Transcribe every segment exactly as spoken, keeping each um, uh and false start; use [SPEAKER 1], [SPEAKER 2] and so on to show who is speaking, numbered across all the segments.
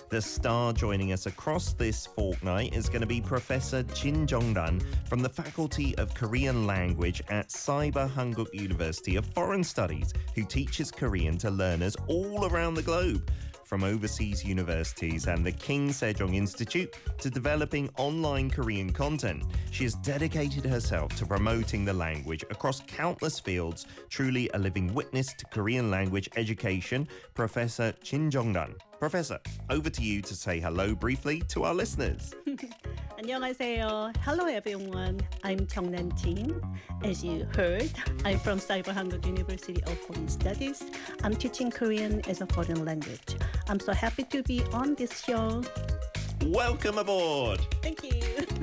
[SPEAKER 1] The star joining us across this fortnight is going to be Professor Jin Jong-dan from the Faculty of Korean Language at Cyber Hanguk University of Foreign Studies, who teaches Korean to learners all around the globe, from overseas universities and the King Sejong Institute to developing online Korean content. She has dedicated herself to promoting the language across countless fields, truly a living witness to Korean language education. Professor Jin Jong-dan. Professor, over to you to say hello briefly to our listeners.
[SPEAKER 2] 안녕하세요. Hello everyone. I'm Jong-nan Jin. As you heard, I'm from Cyber Hanguk University of Foreign Studies. I'm teaching Korean as a foreign language. I'm so happy to be on this show.
[SPEAKER 1] Welcome aboard.
[SPEAKER 2] Thank you.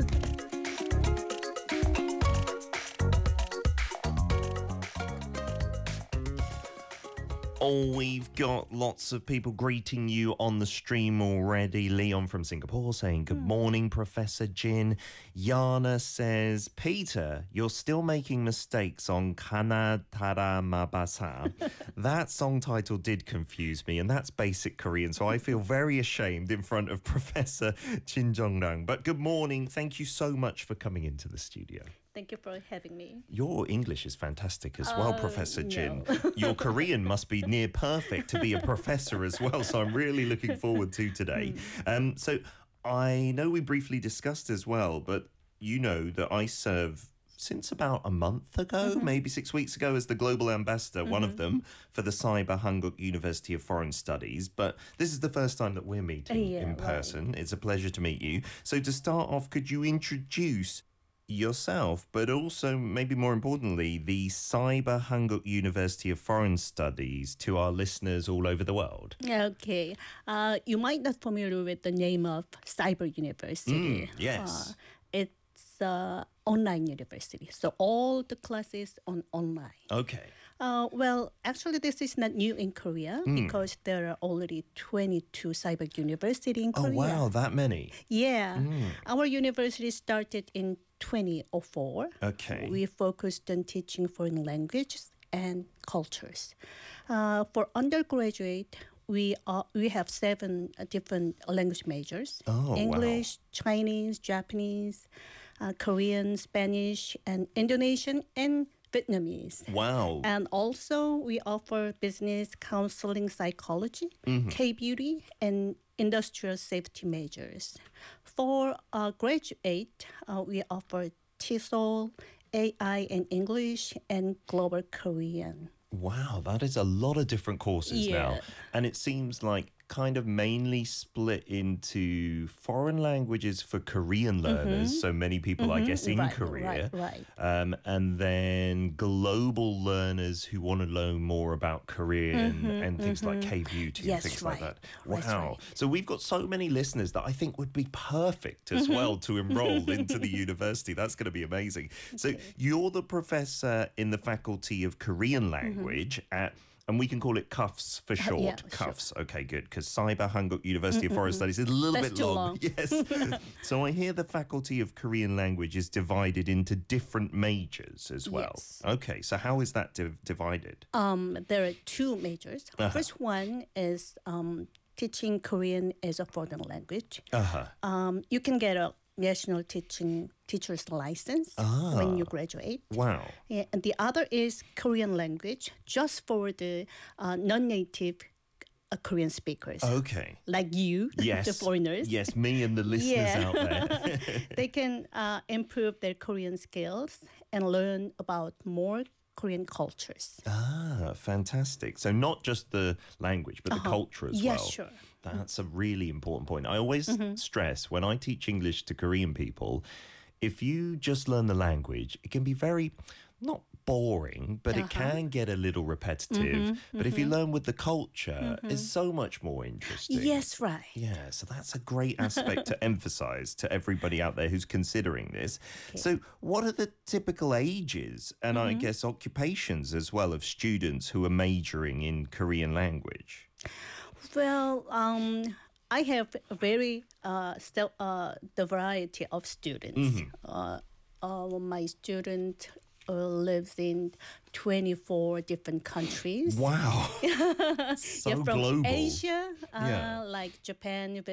[SPEAKER 1] Oh, we've got lots of people greeting you on the stream already. Leon from Singapore saying, good morning, Professor Jin. Yana says, Peter, you're still making mistakes on Kana Tara Mabasa. That song title did confuse me, and that's basic Korean, so I feel very ashamed in front of Professor Jin Jong-dan. But good morning. Thank you so much for coming into the studio.
[SPEAKER 2] Thank you for having me.
[SPEAKER 1] Your English is fantastic as well,
[SPEAKER 2] uh,
[SPEAKER 1] Professor Jin.
[SPEAKER 2] No.
[SPEAKER 1] Your Korean must be near perfect to be a professor as well, so I'm really looking forward to today. Um, so I know we briefly discussed as well, but you know that I serve since about a month ago, mm-hmm. maybe six weeks ago, as the global ambassador, mm-hmm. one of them, for the Cyber Hanguk University of Foreign Studies. But this is the first time that we're meeting
[SPEAKER 2] yeah,
[SPEAKER 1] in person.
[SPEAKER 2] Right.
[SPEAKER 1] It's a pleasure to meet you. So to start off, could you introduce yourself, but also, maybe more importantly, the Cyber Hanguk University of Foreign Studies to our listeners all over the world?
[SPEAKER 2] Okay. Uh, you might not familiar with the name of Cyber University.
[SPEAKER 1] Mm, yes.
[SPEAKER 2] Uh, it's an online university. So all the classes on online.
[SPEAKER 1] Okay.
[SPEAKER 2] Uh, well, actually, this is not new in Korea mm. because there are already twenty-two cyber universities in Korea.
[SPEAKER 1] Oh, wow, that many.
[SPEAKER 2] Yeah.
[SPEAKER 1] Mm.
[SPEAKER 2] Our university started in twenty oh four.
[SPEAKER 1] Okay.
[SPEAKER 2] We focused on teaching foreign languages and cultures. Uh, for undergraduate, we are we have seven uh, different language majors.
[SPEAKER 1] Oh,
[SPEAKER 2] English,
[SPEAKER 1] wow.
[SPEAKER 2] Chinese, Japanese, uh, Korean, Spanish, and Indonesian, and Vietnamese.
[SPEAKER 1] Wow.
[SPEAKER 2] And also we offer business, counseling, psychology,
[SPEAKER 1] mm-hmm.
[SPEAKER 2] K-beauty, and industrial safety majors. For uh, graduate, uh, we offer T E S O L, A I and English, and Global Korean.
[SPEAKER 1] Wow, that is a lot of different courses
[SPEAKER 2] yeah.
[SPEAKER 1] now. And it seems like kind of mainly split into foreign languages for Korean learners, mm-hmm. so many people,
[SPEAKER 2] mm-hmm.
[SPEAKER 1] I guess, in
[SPEAKER 2] right,
[SPEAKER 1] Korea.
[SPEAKER 2] Right, right.
[SPEAKER 1] Um, and then global learners who want to learn more about Korean
[SPEAKER 2] mm-hmm,
[SPEAKER 1] and things
[SPEAKER 2] mm-hmm.
[SPEAKER 1] like K-beauty
[SPEAKER 2] yes,
[SPEAKER 1] and things
[SPEAKER 2] right.
[SPEAKER 1] like that.
[SPEAKER 2] That's
[SPEAKER 1] Wow.
[SPEAKER 2] right.
[SPEAKER 1] So we've got so many listeners that I think would be perfect as
[SPEAKER 2] mm-hmm.
[SPEAKER 1] well to enroll into the university. That's going to be amazing. Okay. So you're the professor in the Faculty of Korean Language mm-hmm. at, and we can call it CUFS for short.
[SPEAKER 2] Uh, yeah,
[SPEAKER 1] CUFS.
[SPEAKER 2] Sure.
[SPEAKER 1] Okay, good. Because Cyber Hanguk University
[SPEAKER 2] Mm-mm-mm.
[SPEAKER 1] of Foreign Studies is a little
[SPEAKER 2] That's
[SPEAKER 1] bit
[SPEAKER 2] too
[SPEAKER 1] long.
[SPEAKER 2] long.
[SPEAKER 1] Yes. So I hear the Faculty of Korean Language is divided into different majors as well.
[SPEAKER 2] Yes.
[SPEAKER 1] Okay, so how is that div- divided?
[SPEAKER 2] Um, there are two majors.
[SPEAKER 1] Uh-huh.
[SPEAKER 2] First one is um, teaching Korean as a foreign language.
[SPEAKER 1] Uh-huh.
[SPEAKER 2] Um, you can get a national teaching teacher's license
[SPEAKER 1] ah.
[SPEAKER 2] when you graduate.
[SPEAKER 1] Wow.
[SPEAKER 2] Yeah, and the other is Korean language, just for the uh, non-native uh, Korean speakers.
[SPEAKER 1] Okay.
[SPEAKER 2] Like you,
[SPEAKER 1] yes.
[SPEAKER 2] the foreigners.
[SPEAKER 1] Yes, me and the listeners
[SPEAKER 2] yeah.
[SPEAKER 1] out there.
[SPEAKER 2] They can uh, improve their Korean skills and learn about more Korean cultures.
[SPEAKER 1] Ah, fantastic. So not just the language, but
[SPEAKER 2] uh-huh.
[SPEAKER 1] the culture as
[SPEAKER 2] yes,
[SPEAKER 1] well.
[SPEAKER 2] Yes, sure.
[SPEAKER 1] That's a really important point. I always
[SPEAKER 2] mm-hmm.
[SPEAKER 1] stress when I teach English to Korean people, if you just learn the language, it can be very, not boring, but
[SPEAKER 2] uh-huh.
[SPEAKER 1] it can get a little repetitive.
[SPEAKER 2] Mm-hmm,
[SPEAKER 1] but
[SPEAKER 2] mm-hmm.
[SPEAKER 1] if you learn with the culture,
[SPEAKER 2] mm-hmm.
[SPEAKER 1] it's so much more interesting.
[SPEAKER 2] Yes, right.
[SPEAKER 1] Yeah, so that's a great aspect to emphasize to everybody out there who's considering this.
[SPEAKER 2] Okay.
[SPEAKER 1] So what are the typical ages and mm-hmm. I guess occupations as well of students who are majoring in Korean language?
[SPEAKER 2] Well, um, I have a very uh, still, uh, the variety of students.
[SPEAKER 1] Mm-hmm.
[SPEAKER 2] Uh, uh, my student uh, lives in twenty-four different countries.
[SPEAKER 1] Wow. So
[SPEAKER 2] yeah, from
[SPEAKER 1] global.
[SPEAKER 2] Asia, uh,
[SPEAKER 1] yeah.
[SPEAKER 2] like Japan,